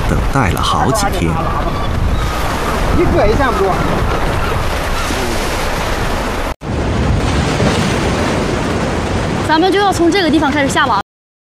等待了好几天。 一个也下不住。 咱们就要从这个地方开始下网。